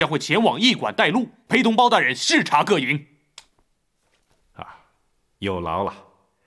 将会前往驿馆带路，陪同包大人视察各营。 有劳了。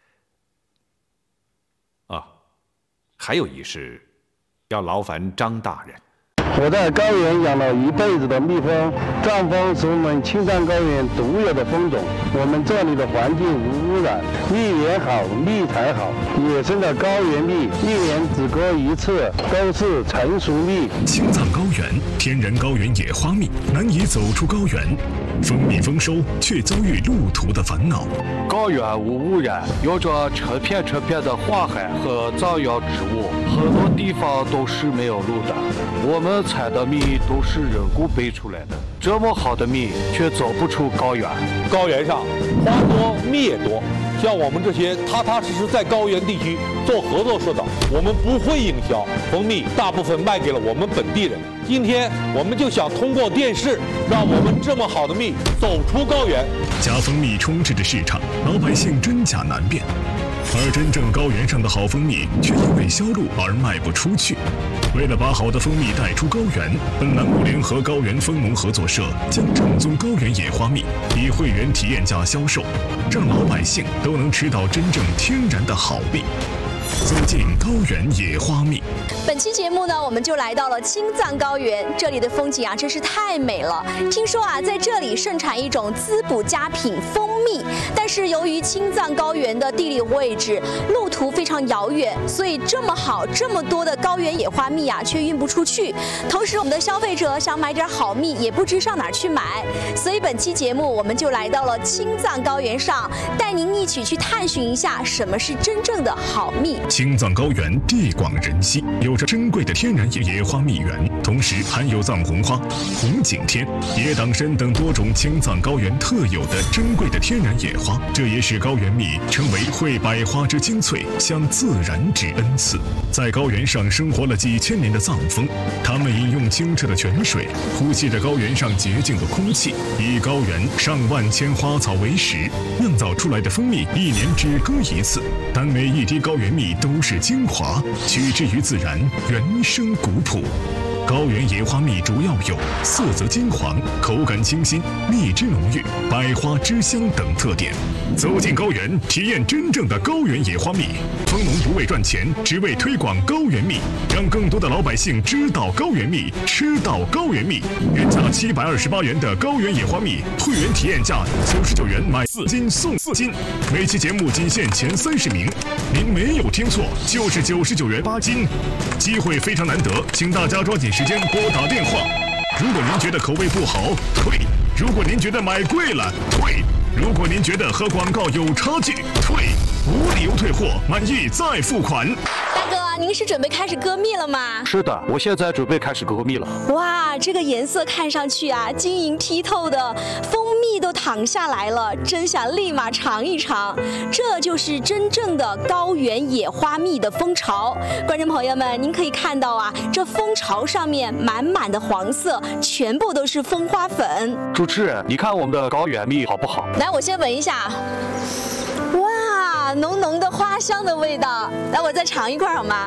还有一事，要劳烦张大人。 我在高原养了一辈子的蜜蜂，藏蜂是我们青藏高原独有的蜂种。我们这里的环境无污染，蜜源好，蜜才好。野生的高原蜜，一年只割一次，都是成熟蜜。 青藏高原天然高原野花蜜难以走出高原，蜂蜜丰收却遭遇路途的烦恼。 高原无污染，有着成片成片的花海和藏药植物，很多地方都是没有路的。我们采的蜜都是人工培出来的，这么好的蜜却走不出高原。 高原上花多蜜也多，像我们这些踏踏实实在高原地区做合作社的，我们不会营销，蜂蜜大部分卖给了我们本地人。今天我们就想通过电视，让我们这么好的蜜走出高原。 假蜂蜜充斥着市场，老百姓真假难辨。而真正高原上的好蜂蜜却因为销路而卖不出去。为了把好的蜂蜜带出高原，本栏目联合高原蜂农合作社将正宗高原野花蜜以会员体验价销售，让老百姓都能吃到真正天然的好蜜。走进高原野花蜜。 本期节目呢，我们就来到了青藏高原，这里的风景啊真是太美了。听说啊，在这里盛产一种滋补佳品蜂蜜，但是由于青藏高原的地理位置、路途非常遥远，所以这么好、这么多的高原野花蜜啊，却运不出去。同时，我们的消费者想买点好蜜，也不知上哪儿去买。所以本期节目，我们就来到了青藏高原上，带您一起去探寻一下什么是真正的好蜜。 青藏高原地广人稀，有着珍贵的天然野花蜜源，同时含有藏红花、红景天、野党参等多种青藏高原特有的珍贵的天然野花，这也使高原蜜成为会百花之精粹，向自然之恩赐。在高原上生活了几千年的藏蜂，他们饮用清澈的泉水，呼吸着高原上洁净的空气，以高原上万千花草为食，酿造出来的蜂蜜一年只割一次，但每一滴高原蜜都是精华，取之于自然，原生古朴。高原野花蜜主要有色泽金黄、口感清新、蜜汁浓郁、百花之香等特点。走进高原，体验真正的高原野花蜜。蜂农不为赚钱，只为推广高原蜜，让更多的老百姓知道高原蜜，吃到高原蜜。原价728元的高原野花蜜，会员体验价99元买4斤送4斤。每期节目仅限前30名，您没有听错，就是99元8斤。机会非常难得，请大家抓紧时间拨打电话。如果您觉得口味不好，退；如果您觉得买贵了，退；如果您觉得和广告有差距，退。无理由退货，满意再付款。 大哥，您是准备开始割蜜了吗？ 是的，我现在准备开始割蜜了。 哇，这个颜色看上去啊，晶莹剔透的，蜂蜜都淌下来了，真想立马尝一尝。这就是真正的高原野花蜜的蜂巢。观众朋友们，您可以看到啊，这蜂巢上面满满的黄色，全部都是蜂花粉。 主持人，你看我们的高原蜜好不好？ 来，我先闻一下。哇，浓浓的花香的味道。来，我再尝一块好吗？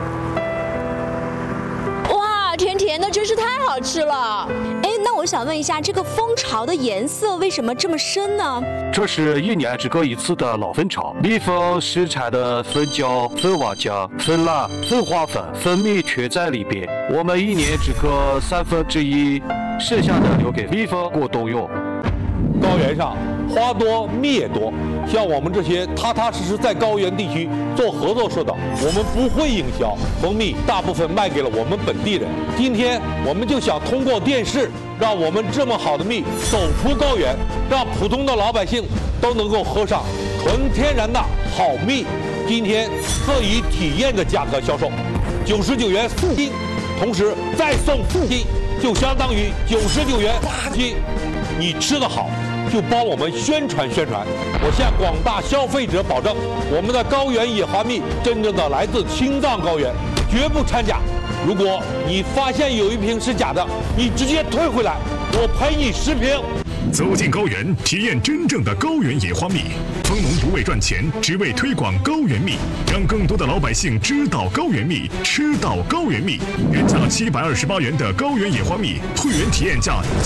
哇，甜甜的，真是太好吃了。哎，那我想问一下，这个蜂巢的颜色为什么这么深呢？ 这是一年只割一次的老蜂巢，蜜蜂生产的蜂胶、蜂王浆、蜂蜡、蜂花粉、蜂蜜全在里边。我们一年只割1/3，剩下的留给蜜蜂过冬用。 高原上花多蜜也多，像我们这些踏踏实实在高原地区做合作社的，我们不会营销，蜂蜜大部分卖给了我们本地人。今天我们就想通过电视，让我们这么好的蜜走出高原，让普通的老百姓都能够喝上纯天然的好蜜。今天特以体验的价格销售，99元4斤，同时再送4斤，就相当于99元8斤。你吃得好，就帮我们宣传宣传。我向广大消费者保证，我们的高原野花蜜真正的来自青藏高原，绝不掺假。如果你发现有一瓶是假的，你直接退回来，我赔你10瓶。 走进高原，体验真正的高原野花蜜。蜂农不为赚钱，只为推广高原蜜，让更多的老百姓知道高原蜜，吃到高原蜜。原价728元的高原野花蜜，会员体验价